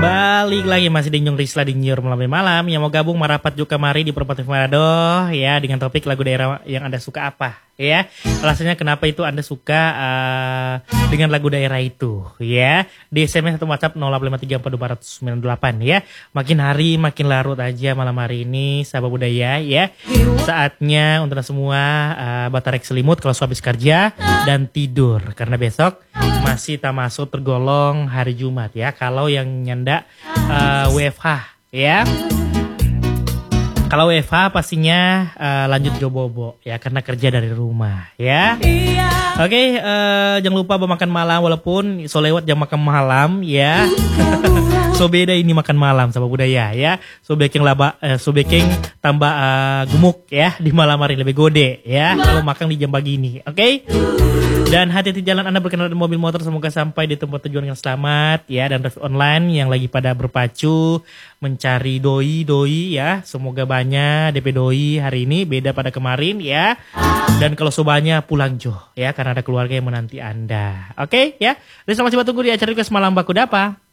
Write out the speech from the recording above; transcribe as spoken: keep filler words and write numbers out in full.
Balik lagi masih di Nyung Risla di Nyur Malam Malam. Yang mau gabung merapat juga mari di Perpatif Manado ya, dengan topik lagu daerah yang Anda suka apa ya. Alasannya kenapa itu Anda suka uh, dengan lagu daerah itu ya. Di S M S atau WhatsApp nol delapan lima tiga empat dua nol sembilan delapan ya. Makin hari makin larut aja malam hari ini sahabat budaya ya. Saatnya untuk semua uh, batarek selimut kalau habis kerja dan tidur, karena besok masih tak masuk tergolong hari Jumat ya. Kalau yang nyanda uh, W F H ya. Kalau W F H pastinya uh, lanjut jobobo ya, karena kerja dari rumah ya. Oke, okay, uh, jangan lupa makan malam walaupun so lewat jam makan malam ya. So beda ini makan malam sama budaya ya. So baking laba, uh, so baking tambah uh, gemuk ya di malam hari, lebih gede ya kalau makan di jam pagi ini. Oke. Okay? Dan hati-hati jalan Anda berkendaraan mobil motor, semoga sampai di tempat tujuan yang selamat ya. Dan review online yang lagi pada berpacu mencari doi-doi ya, semoga banyak D P doi hari ini, beda pada kemarin ya. Dan kalau sobanya pulang jo ya, karena ada keluarga yang menanti Anda. Oke okay, ya. Dan selamat coba tunggu di acara Request Malam Baku Dapa.